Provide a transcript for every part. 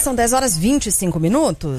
são 10h25.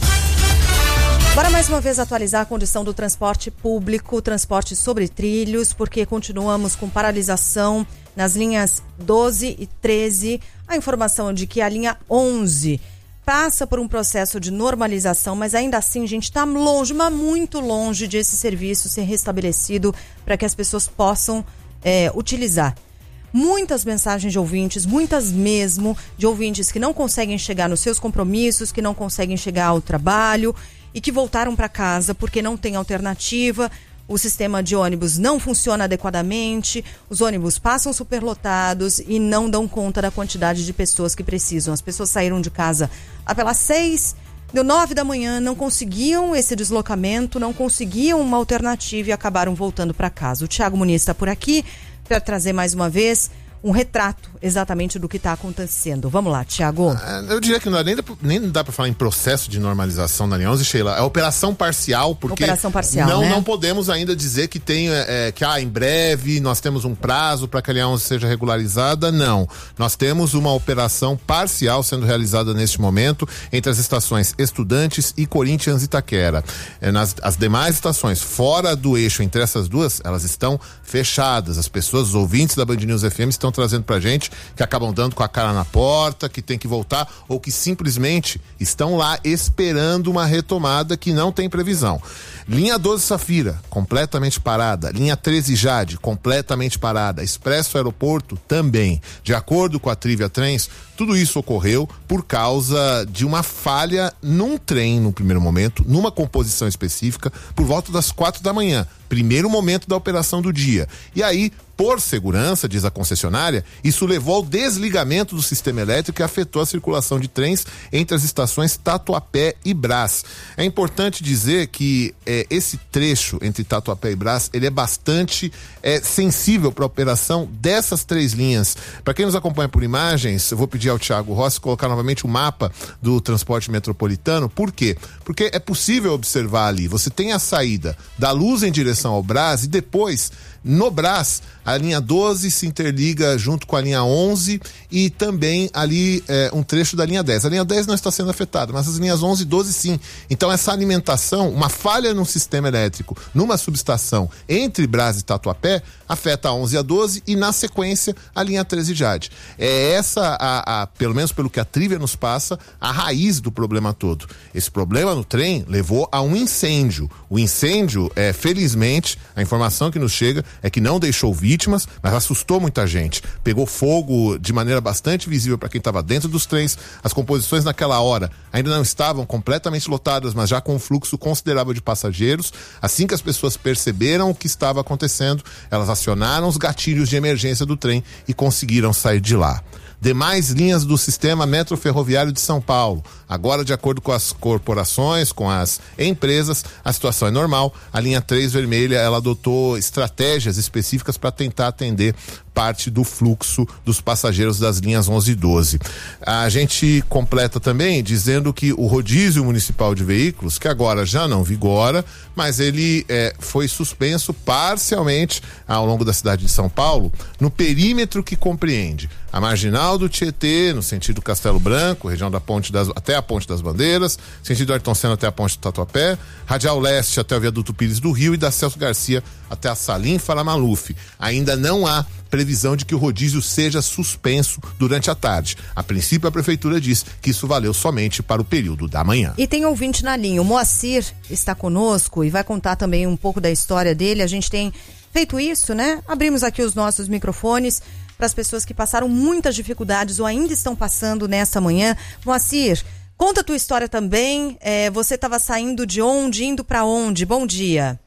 Bora mais uma vez atualizar a condição do transporte público, transporte sobre trilhos, porque continuamos com paralisação nas linhas 12 e 13. A informação de que a linha 11 passa por um processo de normalização, mas ainda assim a gente está longe, mas muito longe de esse serviço ser restabelecido para que as pessoas possam utilizar. Muitas mensagens de ouvintes, muitas mesmo, de ouvintes que não conseguem chegar nos seus compromissos, que não conseguem chegar ao trabalho e que voltaram para casa porque não tem alternativa. O sistema de ônibus não funciona adequadamente, os ônibus passam superlotados e não dão conta da quantidade de pessoas que precisam. As pessoas saíram de casa pelas 6, deu 9 da manhã, não conseguiam esse deslocamento, não conseguiam uma alternativa e acabaram voltando para casa. O Thiago Muniz está por aqui para trazer mais uma vez um retrato exatamente do que está acontecendo. Vamos lá, Thiago. Eu diria que nem dá para falar em processo de normalização na linha 11, Sheila. É operação parcial, porque não podemos ainda dizer que tem em breve nós temos um prazo para que a linha 11 seja regularizada. Não. Nós temos uma operação parcial sendo realizada neste momento entre as estações Estudantes e Corinthians Itaquera. As demais estações fora do eixo entre essas duas, elas estão fechadas. As pessoas, os ouvintes da Band News FM estão trazendo pra gente que acabam dando com a cara na porta, que tem que voltar ou que simplesmente estão lá esperando uma retomada que não tem previsão. Linha 12 Safira, completamente parada. Linha 13 Jade, completamente parada. Expresso Aeroporto, também. De acordo com a Trivia Trens, tudo isso ocorreu por causa de uma falha num trem, no primeiro momento, numa composição específica, por volta das 4 da manhã. Primeiro momento da operação do dia. E aí, por segurança, diz a concessionária, isso levou ao desligamento do sistema elétrico e afetou a circulação de trens entre as estações Tatuapé e Brás. É importante dizer que esse trecho entre Tatuapé e Brás, ele é bastante sensível para a operação dessas três linhas. Para quem nos acompanha por imagens, eu vou pedir ao Thiago Rossi colocar novamente o mapa do transporte metropolitano. Por quê? Porque é possível observar ali, você tem a saída da Luz em direção ao Brás e depois, no Brás, a linha 12 se interliga junto com a linha 11 e também ali um trecho da linha 10. A linha 10 não está sendo afetada, mas as linhas 11 e 12 sim. Então essa alimentação, uma falha no sistema elétrico, numa subestação entre Brás e Tatuapé, afeta a 11 e a 12 e na sequência a linha 13 Jade. É essa, pelo menos pelo que a Trivia nos passa, a raiz do problema todo. Esse problema no trem levou a um incêndio. O incêndio, felizmente, a informação que nos chega é que não deixou vítimas, mas assustou muita gente. Pegou fogo de maneira bastante visível para quem estava dentro dos trens. As composições naquela hora ainda não estavam completamente lotadas, mas já com um fluxo considerável de passageiros. Assim que as pessoas perceberam o que estava acontecendo, elas acionaram os gatilhos de emergência do trem e conseguiram sair de lá. Demais linhas do sistema metroferroviário de São Paulo. Agora, de acordo com as corporações, com as empresas, a situação é normal. A linha 3 vermelha, ela adotou estratégias específicas para tentar atender parte do fluxo dos passageiros das linhas 11 e 12. A gente completa também dizendo que o rodízio municipal de veículos, que agora já não vigora, mas ele foi suspenso parcialmente ao longo da cidade de São Paulo, no perímetro que compreende a Marginal do Tietê, no sentido Castelo Branco, região da até a Ponte das Bandeiras, sentido Ayrton Senna até a Ponte do Tatuapé, Radial Leste até o Viaduto Pires do Rio e da Celso Garcia até a Salim Farah Maluf. Ainda não há previsão de que o rodízio seja suspenso durante a tarde. A princípio, a prefeitura diz que isso valeu somente para o período da manhã. E tem ouvinte na linha. O Moacir está conosco e vai contar também um pouco da história dele. A gente tem feito isso, né? Abrimos aqui os nossos microfones para as pessoas que passaram muitas dificuldades ou ainda estão passando nessa manhã. Moacir, conta a tua história também. Você estava saindo de onde, indo para onde? Bom dia.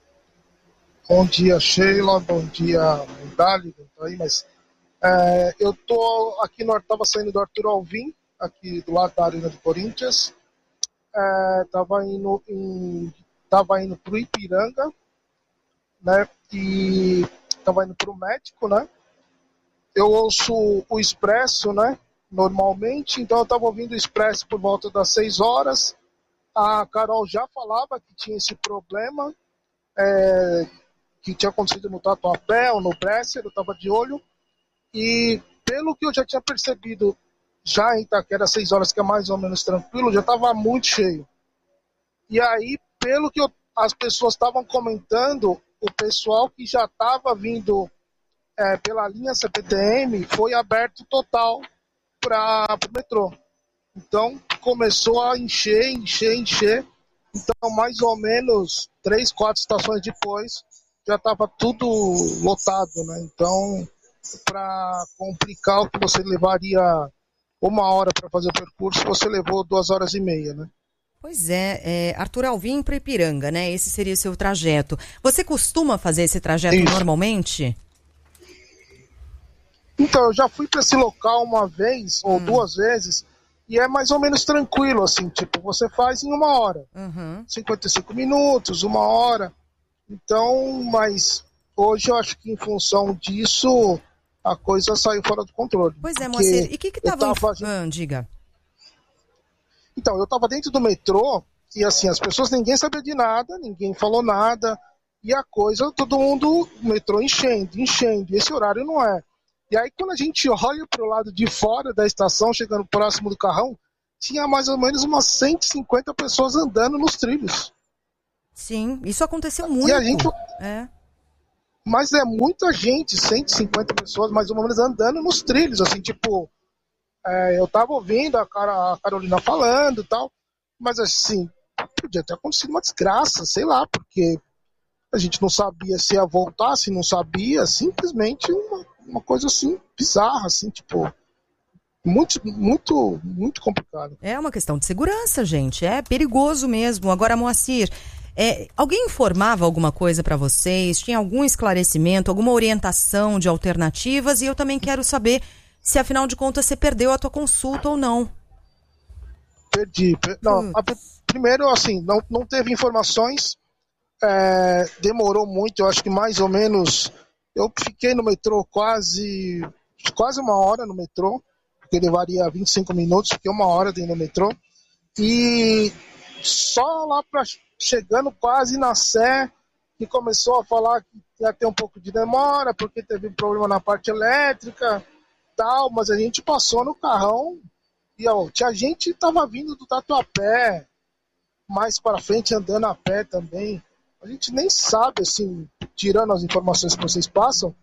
Bom dia, Sheila. Bom dia, Dali. Eu tô aqui estava saindo do Arthur Alvim, aqui do lado da Arena do Corinthians. Tava indo pro Ipiranga, né? E tava indo pro médico, né? Eu ouço o Expresso, né? Normalmente, então eu tava ouvindo o Expresso por volta das 6 horas. A Carol já falava que tinha esse problema, que tinha acontecido no Tatuapé ou no Bresser, eu estava de olho, e pelo que eu já tinha percebido já em Itaquera, 6 horas, que é mais ou menos tranquilo, já estava muito cheio. E aí, pelo que as pessoas estavam comentando, o pessoal que já estava vindo pela linha CPTM foi aberto total para o metrô. Então, começou a encher. Então, mais ou menos 3, 4 estações depois, já estava tudo lotado, né? Então, para complicar o que você levaria 1 hora para fazer o percurso, você levou 2 horas e meia, né? Pois é, Arthur Alvim para Ipiranga, né? Esse seria o seu trajeto. Você costuma fazer esse trajeto normalmente? Então, eu já fui para esse local uma vez ou 2 vezes e é mais ou menos tranquilo, assim, tipo, você faz em 1 hora. 55 minutos, 1 hora. Então, mas hoje eu acho que em função disso a coisa saiu fora do controle. Pois é, Moacir, e o que estava... diga. Então, eu estava dentro do metrô e assim, as pessoas, ninguém sabia de nada, ninguém falou nada, e a coisa, todo mundo, o metrô enchendo, e esse horário não é. E aí, quando a gente olha para o lado de fora da estação, chegando próximo do Carrão, tinha mais ou menos umas 150 pessoas andando nos trilhos. Sim, isso aconteceu muito. E a gente... Mas é muita gente, 150 pessoas mais ou menos andando nos trilhos, assim, tipo... eu tava ouvindo a Carolina falando e tal, mas assim, podia ter acontecido uma desgraça, sei lá, porque a gente não sabia se ia voltar, se não sabia, simplesmente uma coisa assim, bizarra, assim, tipo, muito, muito, muito complicado. É uma questão de segurança, gente, é perigoso mesmo. Agora, Moacir, alguém informava alguma coisa para vocês? Tinha algum esclarecimento, alguma orientação de alternativas? E eu também quero saber se, afinal de contas, você perdeu a tua consulta ou não. Perdi. Não, primeiro, assim, não teve informações, demorou muito, eu acho que mais ou menos... Eu fiquei no metrô quase 1 hora no metrô, porque levaria 25 minutos, fiquei 1 hora dentro do metrô, e só lá chegando quase na Sé, que começou a falar que ia ter um pouco de demora, porque teve um problema na parte elétrica, tal, mas a gente passou no Carrão, e tinha gente que tava vindo do Tatuapé, mais para frente andando a pé também. A gente nem sabe, assim, tirando as informações que vocês passam,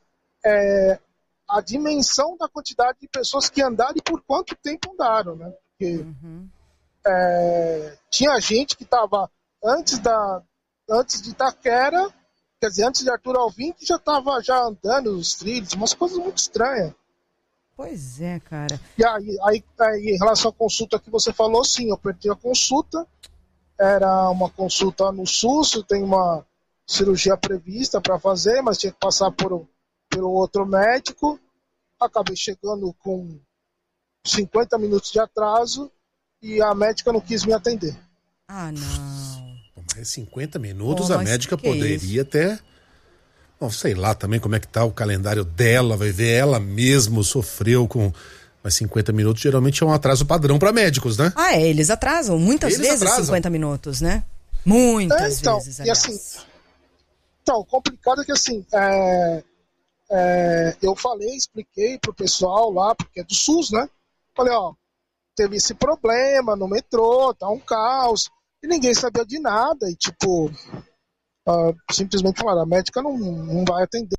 a dimensão da quantidade de pessoas que andaram e por quanto tempo andaram, né? Porque tinha gente que estava antes de Itaquera, quer dizer, antes de Arthur Alvim, que já estava andando nos trilhos, umas coisas muito estranhas. Pois é, cara. E aí, em relação à consulta que você falou, sim, eu perdi a consulta. Era uma consulta no SUS, tem uma cirurgia prevista para fazer, mas tinha que passar pelo outro médico. Acabei chegando com 50 minutos de atraso e a médica não quis me atender. Ah, não. Mas 50 minutos a médica poderia até... Bom, sei lá também como é que tá o calendário dela, vai ver, ela mesmo sofreu com... Mas 50 minutos geralmente é um atraso padrão para médicos, né? Eles atrasam muitas vezes 50 minutos, né? Muitas vezes, aliás. E assim, então, o complicado é que assim, eu expliquei pro pessoal lá, porque é do SUS, né? Falei, teve esse problema no metrô, tá um caos, e ninguém sabia de nada, e tipo, simplesmente falaram, a médica não vai atender.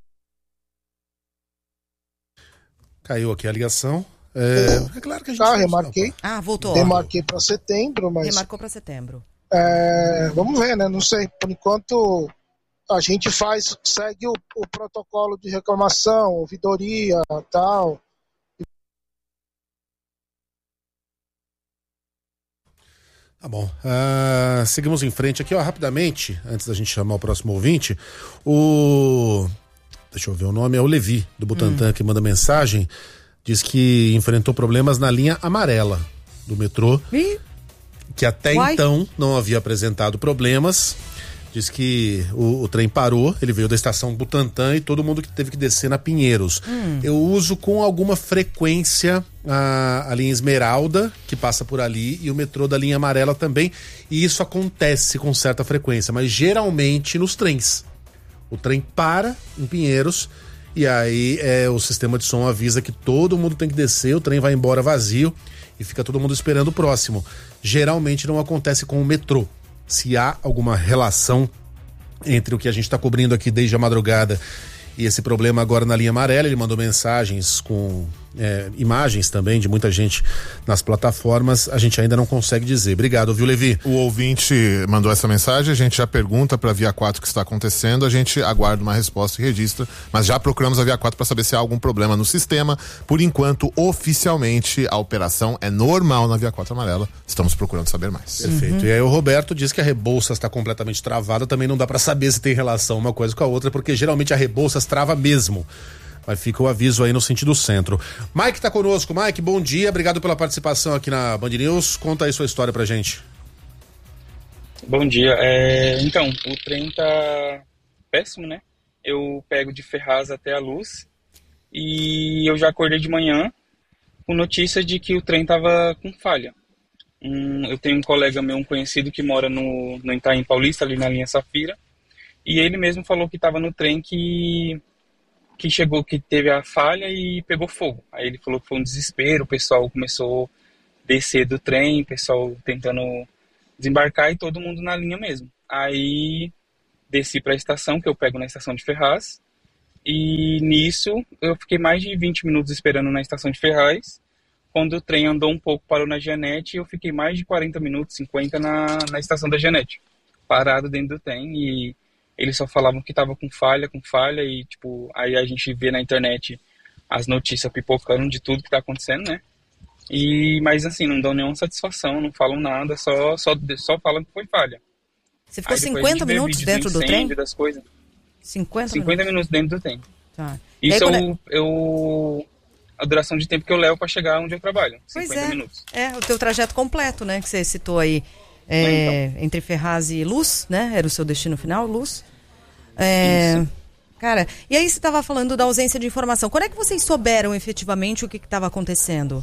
Caiu aqui a ligação. É claro que a gente remarquei. Voltou. Remarquei para setembro, mas... Remarcou para setembro. Vamos ver, né? Não sei. Por enquanto, a gente segue o protocolo de reclamação, ouvidoria, tal. Tá bom. Seguimos em frente aqui, rapidamente, antes da gente chamar o próximo ouvinte. Deixa eu ver o nome, é o Levi, do Butantã, que manda mensagem. Diz que enfrentou problemas na linha amarela do metrô, que até então não havia apresentado problemas. Diz que o trem parou, ele veio da estação Butantã e todo mundo que teve que descer na Pinheiros. Eu uso com alguma frequência a linha Esmeralda, que passa por ali, e o metrô da linha amarela também, e isso acontece com certa frequência, mas geralmente nos trens. O trem para em Pinheiros e aí o sistema de som avisa que todo mundo tem que descer, o trem vai embora vazio e fica todo mundo esperando o próximo. Geralmente não acontece com o metrô. Se há alguma relação entre o que a gente está cobrindo aqui desde a madrugada e esse problema agora na linha amarela, ele mandou mensagens com imagens também de muita gente nas plataformas, a gente ainda não consegue dizer. Obrigado, viu, Levi? O ouvinte mandou essa mensagem, a gente já pergunta pra Via 4 o que está acontecendo, a gente aguarda uma resposta e registra, mas já procuramos a Via 4 para saber se há algum problema no sistema. Por enquanto, oficialmente, a operação é normal na Via 4 amarela, estamos procurando saber mais. Perfeito. E aí o Roberto diz que a Rebouças está completamente travada, também não dá para saber se tem relação uma coisa com a outra, porque geralmente a Rebouças trava mesmo. Mas fica o aviso aí no sentido centro. Mike tá conosco. Mike, bom dia, obrigado pela participação aqui na Band News. Conta aí sua história pra gente. Bom dia. Então, o trem tá péssimo, né? Eu pego de Ferraz até a Luz e eu já acordei de manhã com notícia de que o trem tava com falha. Eu tenho um colega meu, um conhecido, que mora no Itaim Paulista, ali na linha Safira, e ele mesmo falou que tava no trem que chegou, que teve a falha e pegou fogo. Aí ele falou que foi um desespero, o pessoal começou a descer do trem, o pessoal tentando desembarcar e todo mundo na linha mesmo. Aí desci para a estação, que eu pego na estação de Ferraz, e nisso eu fiquei mais de 20 minutos esperando na estação de Ferraz. Quando o trem andou um pouco, parou na Janete, eu fiquei mais de 40 minutos, 50 na estação da Janete, parado dentro do trem, e eles só falavam que tava com falha, e tipo, aí a gente vê na internet as notícias pipocando de tudo que tá acontecendo, né? Mas assim, não dão nenhuma satisfação, não falam nada, só falam que foi falha. Você ficou 50 minutos dentro do trem? Das coisas. 50 minutos dentro do trem. Tá. Isso a duração de tempo que eu levo para chegar onde eu trabalho. 50 minutos. O teu trajeto completo, né? Que você citou aí. Então. Entre Ferraz e Luz, né? Era o seu destino final, Luz. Cara, e aí você estava falando da ausência de informação. Quando é que vocês souberam efetivamente o que estava acontecendo?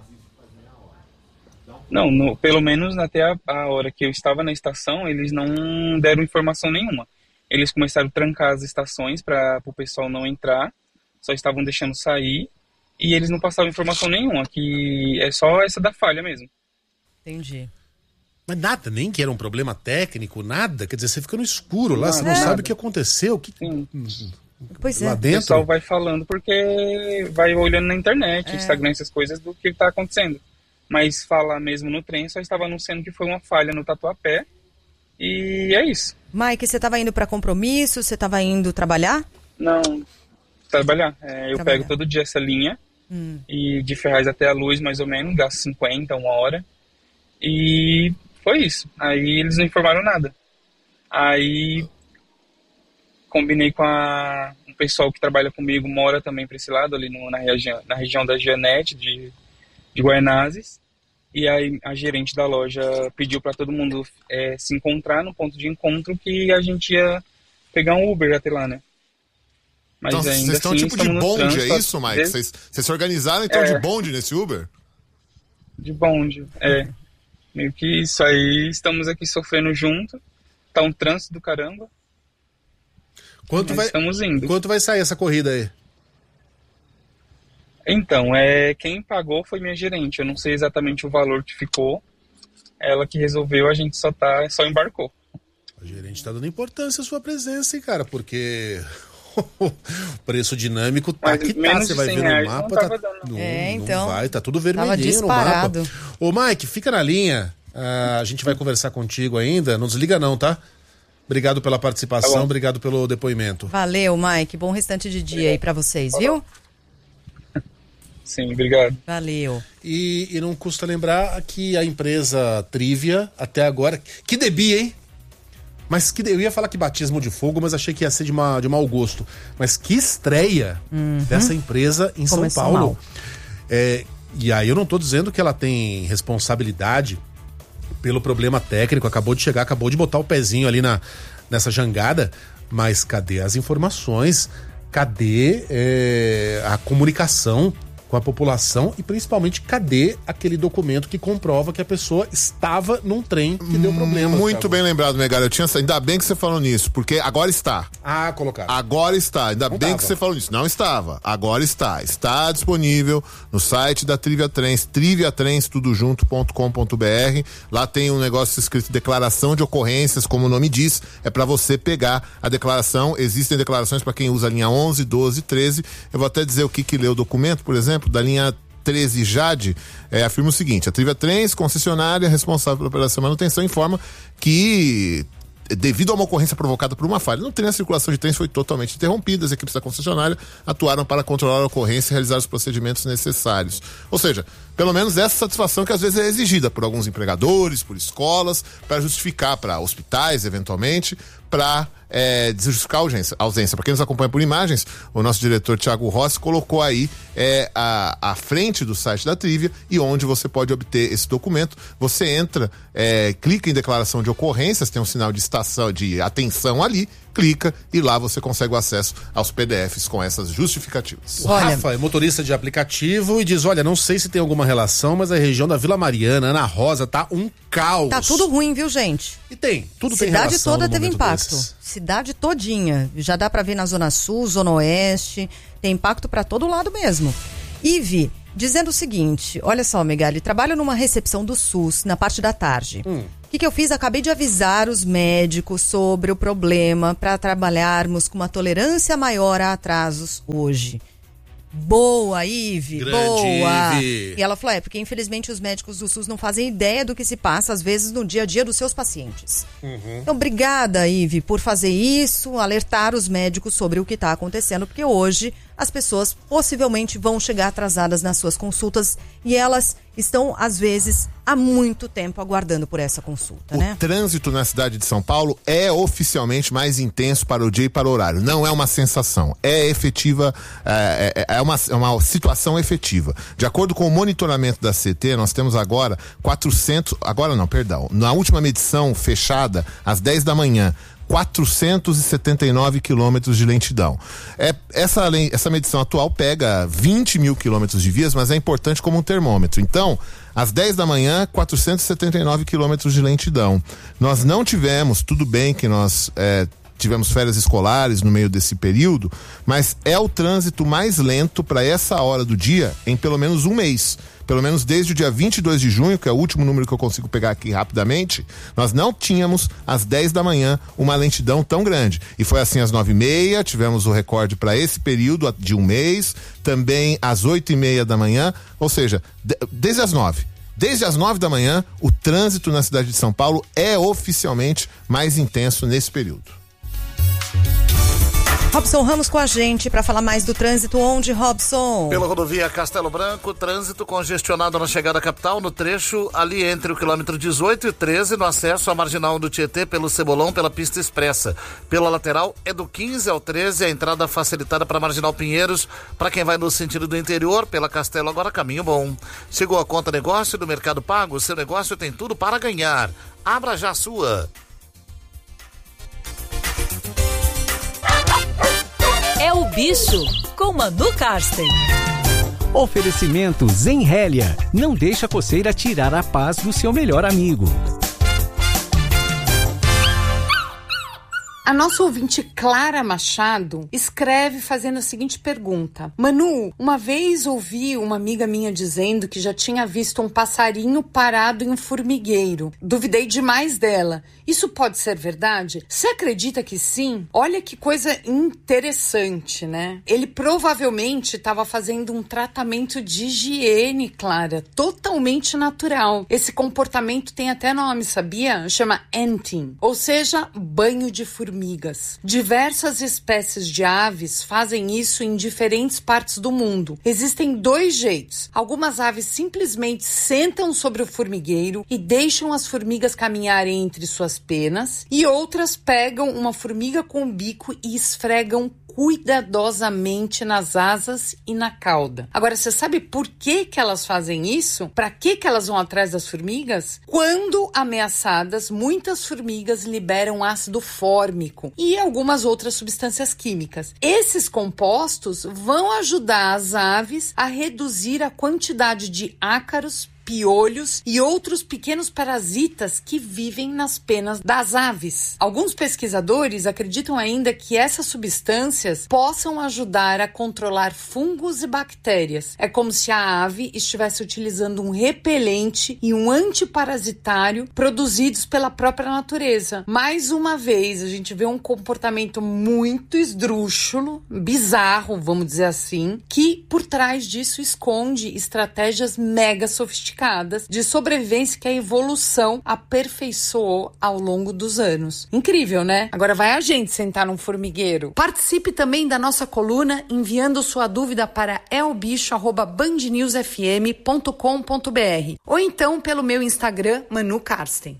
Não, pelo menos até a hora que eu estava na estação, eles não deram informação nenhuma. Eles começaram a trancar as estações para o pessoal não entrar, só estavam deixando sair, e eles não passavam informação nenhuma, que é só essa da falha mesmo. Entendi. Mas nada, nem que era um problema técnico, nada. Quer dizer, você fica no escuro lá, você não sabe o que aconteceu. Pois lá dentro. O pessoal vai falando porque vai olhando na internet, Instagram, essas coisas do que está acontecendo. Mas falar mesmo no trem, só estava anunciando que foi uma falha no Tatuapé. E é isso. Mike, você estava indo para compromisso? Você estava indo trabalhar? Não, trabalhar. Eu pego todo dia essa linha. E de Ferraz até a Luz, mais ou menos, gasto 50, 1 hora. E foi isso. Aí eles não informaram nada. Aí combinei com um pessoal que trabalha comigo, mora também para esse lado, ali na região da Janete, de Guaianazes. E aí a gerente da loja pediu para todo mundo se encontrar no ponto de encontro, que a gente ia pegar um Uber até lá, né? Mas então, ainda vocês estão assim, tipo de bonde, é isso, Mike? Vocês se organizaram então de bonde nesse Uber? De bonde, meio que isso aí, estamos aqui sofrendo junto, tá um trânsito do caramba. Estamos indo. Quanto vai sair essa corrida aí? Então, quem pagou foi minha gerente, eu não sei exatamente o valor que ficou, ela que resolveu, a gente só embarcou. A gerente tá dando importância à sua presença, hein, cara, porque o preço dinâmico tá que tá, você vai ver no mapa, não vai, tá tudo vermelhinho no mapa. Ô Mike, fica na linha, a gente vai conversar contigo ainda, não desliga não, tá? Obrigado pela participação, obrigado pelo depoimento. Valeu, Mike, bom restante de dia aí pra vocês, viu? Sim, obrigado. Valeu. E não custa lembrar que a empresa Trivia, até agora, que debia, hein? Mas eu ia falar que batismo de fogo, mas achei que ia ser de mau gosto. Mas que estreia dessa empresa em São Paulo. E aí eu não tô dizendo que ela tem responsabilidade pelo problema técnico, acabou de chegar, acabou de botar o pezinho ali nessa jangada, mas cadê as informações? Cadê a comunicação com a população e principalmente cadê aquele documento que comprova que a pessoa estava num trem que deu problema. Muito bem lembrado, Megali. Ainda bem que você falou nisso, porque agora está. Colocaram. Agora está. Ainda não bem tava. Que você falou nisso. Não estava. Agora está. Está disponível no site da Trivia Trens, triviatrens.com.br. Lá tem um negócio escrito declaração de ocorrências, como o nome diz, é para você pegar a declaração. Existem declarações para quem usa a linha 11, 12, 13. Eu vou até dizer o que lê o documento, por exemplo, da linha 13 Jade, afirma o seguinte: a Trivia Trens, concessionária responsável pela operação e manutenção, informa que devido a uma ocorrência provocada por uma falha no trem, a circulação de trens foi totalmente interrompida. As equipes da concessionária atuaram para controlar a ocorrência e realizar os procedimentos necessários. Ou seja, pelo menos essa satisfação que às vezes é exigida por alguns empregadores, por escolas, para justificar, para hospitais, eventualmente, para justificar a ausência. Para quem nos acompanha por imagens, o nosso diretor Thiago Rossi colocou aí a frente do site da Trivia e onde você pode obter esse documento. Você entra, clica em declaração de ocorrências, tem um sinal de de atenção ali, clica e lá você consegue o acesso aos PDFs com essas justificativas. O Rafa é motorista de aplicativo e diz: olha, não sei se tem alguma relação, mas a região da Vila Mariana, Ana Rosa, tá um caos. Tá tudo ruim, viu, gente? E tudo tem relação. Cidade toda teve impacto. Desses. Cidade todinha. Já dá pra ver na Zona Sul, Zona Oeste. Tem impacto pra todo lado mesmo. Ive, dizendo o seguinte: olha só, Megali, trabalho numa recepção do SUS na parte da tarde. O que eu fiz? Acabei de avisar os médicos sobre o problema para trabalharmos com uma tolerância maior a atrasos hoje. Boa, Ive, grande boa. Ive. E ela falou, porque infelizmente os médicos do SUS não fazem ideia do que se passa às vezes no dia a dia dos seus pacientes. Então, obrigada, Ive, por fazer isso, alertar os médicos sobre o que está acontecendo, porque hoje as pessoas possivelmente vão chegar atrasadas nas suas consultas e elas estão, às vezes, há muito tempo aguardando por essa consulta, né? O trânsito na cidade de São Paulo é oficialmente mais intenso para o dia e para o horário. Não é uma sensação, é efetiva, é uma situação efetiva. De acordo com o monitoramento da CT, nós temos agora na última medição fechada, às 10 da manhã, 479 quilômetros de lentidão. Essa medição atual pega 20 mil quilômetros de vias, mas é importante como um termômetro. Então, às 10 da manhã, 479 quilômetros de lentidão. Nós não tivemos, tudo bem que nós tivemos férias escolares no meio desse período, mas é o trânsito mais lento para essa hora do dia em pelo menos um mês. Pelo menos desde o dia 22 de junho, que é o último número que eu consigo pegar aqui rapidamente, nós não tínhamos às 10 da manhã uma lentidão tão grande. E foi assim às 9h30, tivemos o recorde para esse período de um mês, também às 8h30 da manhã, ou seja, desde as 9. Desde as 9 da manhã, o trânsito na cidade de São Paulo é oficialmente mais intenso nesse período. Robson Ramos com a gente para falar mais do trânsito. Onde, Robson? Pela rodovia Castelo Branco, trânsito congestionado na chegada à capital, no trecho ali entre o quilômetro 18 e 13, no acesso à marginal do Tietê, pelo Cebolão, pela pista expressa. Pela lateral é do 15 ao 13, a entrada facilitada para a marginal Pinheiros, para quem vai no sentido do interior, pela Castelo, agora caminho bom. Chegou a conta negócio do Mercado Pago, seu negócio tem tudo para ganhar. Abra já a sua. É o Bicho, com Manu Karsten. Oferecimento Zenrélia. Não deixa a coceira tirar a paz do seu melhor amigo. A nossa ouvinte Clara Machado escreve fazendo a seguinte pergunta: Manu, uma vez ouvi uma amiga minha dizendo que já tinha visto um passarinho parado em um formigueiro. Duvidei demais dela. Isso pode ser verdade? Você acredita que sim? Olha que coisa interessante, né? Ele provavelmente estava fazendo um tratamento de higiene, Clara, totalmente natural. Esse comportamento tem até nome, sabia? Chama anting, ou seja, banho de formigas. Diversas espécies de aves fazem isso em diferentes partes do mundo. Existem dois jeitos. Algumas aves simplesmente sentam sobre o formigueiro e deixam as formigas caminharem entre suas penas, e outras pegam uma formiga com o bico e esfregam cuidadosamente nas asas e na cauda. Agora, você sabe por que elas fazem isso? Para que elas vão atrás das formigas? Quando ameaçadas, muitas formigas liberam ácido fórmico e algumas outras substâncias químicas. Esses compostos vão ajudar as aves a reduzir a quantidade de ácaros, piolhos e outros pequenos parasitas que vivem nas penas das aves. Alguns pesquisadores acreditam ainda que essas substâncias possam ajudar a controlar fungos e bactérias. É como se a ave estivesse utilizando um repelente e um antiparasitário produzidos pela própria natureza. Mais uma vez, a gente vê um comportamento muito esdrúxulo, bizarro, vamos dizer assim, que por trás disso esconde estratégias mega sofisticadas de sobrevivência que a evolução aperfeiçoou ao longo dos anos. Incrível, né? Agora vai a gente sentar num formigueiro. Participe também da nossa coluna enviando sua dúvida para elbicho@bandnewsfm.com.br ou então pelo meu Instagram, Manu Karsten.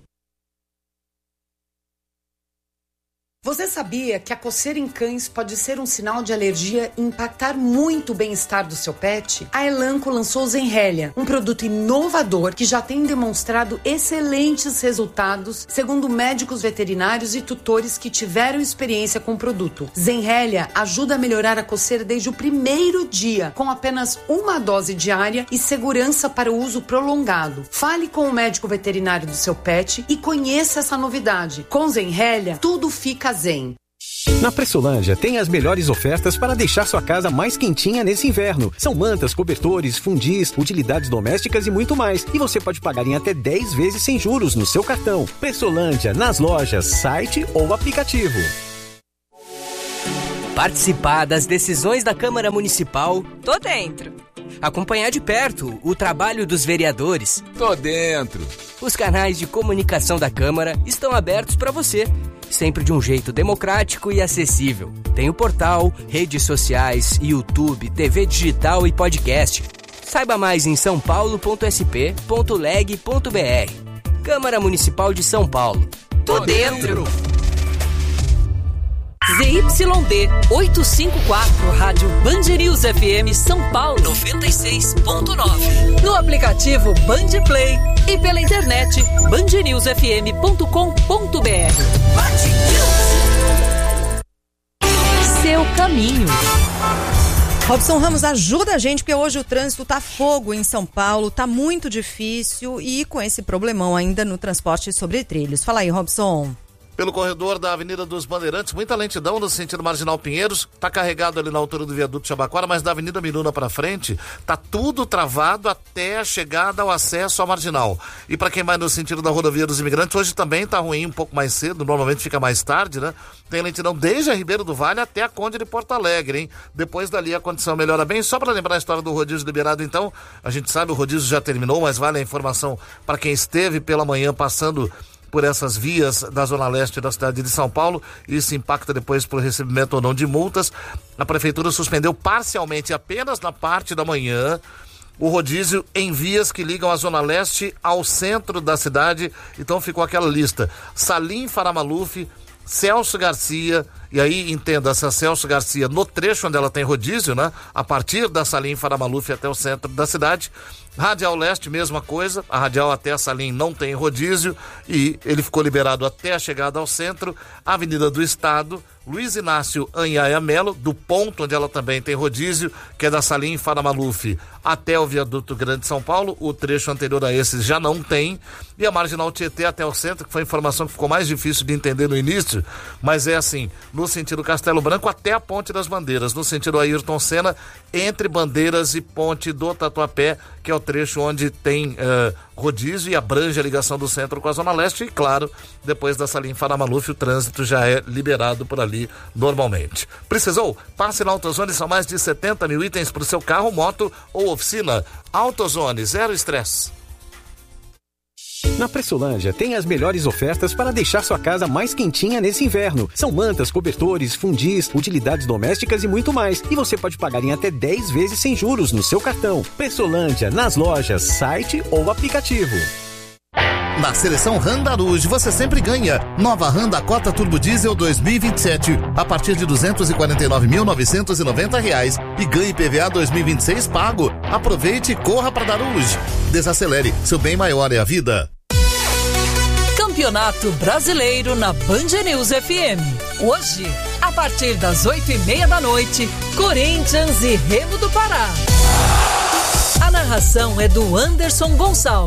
Você sabia que a coceira em cães pode ser um sinal de alergia e impactar muito o bem-estar do seu pet? A Elanco lançou o Zenrelia, um produto inovador que já tem demonstrado excelentes resultados, segundo médicos veterinários e tutores que tiveram experiência com o produto. Zenrelia ajuda a melhorar a coceira desde o primeiro dia, com apenas uma dose diária e segurança para o uso prolongado. Fale com o médico veterinário do seu pet e conheça essa novidade. Com Zenrelia, tudo fica zen. Na Pressolândia tem as melhores ofertas para deixar sua casa mais quentinha nesse inverno. São mantas, cobertores, fundis, utilidades domésticas e muito mais. E você pode pagar em até 10 vezes sem juros no seu cartão. Pressolândia, nas lojas, site ou aplicativo. Participar das decisões da Câmara Municipal? Tô dentro. Acompanhar de perto o trabalho dos vereadores? Tô dentro. Os canais de comunicação da Câmara estão abertos para você. Sempre de um jeito democrático e acessível. Tem o portal, redes sociais, YouTube, TV digital e podcast. Saiba mais em saopaulo.sp.leg.br. Câmara Municipal de São Paulo. Tô dentro! ZYD 854, Rádio Band News FM São Paulo 96.9. No aplicativo Band Play e pela internet bandnewsfm.com.br. Seu caminho. Robson Ramos, ajuda a gente, porque hoje o trânsito tá fogo em São Paulo, tá muito difícil e com esse problemão ainda no transporte sobre trilhos. Fala aí, Robson. Pelo corredor da Avenida dos Bandeirantes, muita lentidão no sentido Marginal Pinheiros, tá carregado ali na altura do viaduto Jabaquara, mas da Avenida Miruna para frente, tá tudo travado até a chegada ao acesso à Marginal. E para quem vai no sentido da Rodovia dos Imigrantes, hoje também tá ruim um pouco mais cedo, normalmente fica mais tarde, né? Tem lentidão desde a Ribeiro do Vale até a Conde de Porto Alegre, hein? Depois dali a condição melhora bem. Só para lembrar a história do rodízio liberado, então, a gente sabe o rodízio já terminou, mas vale a informação para quem esteve pela manhã passando por essas vias da Zona Leste da cidade de São Paulo. Isso impacta depois por recebimento ou não de multas. A Prefeitura suspendeu parcialmente, apenas na parte da manhã, o rodízio em vias que ligam a Zona Leste ao centro da cidade. Então ficou aquela lista: Salim Faramaluf, Celso Garcia, e aí entenda, essa Celso Garcia no trecho onde ela tem rodízio, né? A partir da Salim Faramaluf até o centro da cidade. Radial Leste, mesma coisa, a Radial até a Salim não tem rodízio e ele ficou liberado até a chegada ao centro. Avenida do Estado, Luiz Inácio Anhaia Melo, do ponto onde ela também tem rodízio, que é da Salim Faramaluf até o viaduto Grande São Paulo, o trecho anterior a esse já não tem, e a Marginal Tietê até o centro, que foi a informação que ficou mais difícil de entender no início, mas é assim, no sentido Castelo Branco até a Ponte das Bandeiras, no sentido Ayrton Senna, entre Bandeiras e Ponte do Tatuapé, que é o trecho onde tem rodízio e abrange a ligação do centro com a Zona Leste, e claro, depois da Salim Faramaluf o trânsito já é liberado por ali normalmente. Precisou? Passe na AutoZone, são mais de 70 mil itens para o seu carro, moto ou oficina. AutoZone, zero estresse. Na Pressolândia tem as melhores ofertas para deixar sua casa mais quentinha nesse inverno. São mantas, cobertores, fundis, utilidades domésticas e muito mais. E você pode pagar em até 10 vezes sem juros no seu cartão. Pressolândia, nas lojas, site ou aplicativo. Na seleção Honda Rouge você sempre ganha. Nova Honda Cota Turbo Diesel 2027 a partir de R$ 249.990 e ganhe PVA 2026 pago. Aproveite e corra para Daruge. Desacelere, seu bem maior é a vida. Campeonato Brasileiro na Band News FM. Hoje, a partir das 8:30 da noite, Corinthians e Remo do Pará. A narração é do Anderson Gonçalves.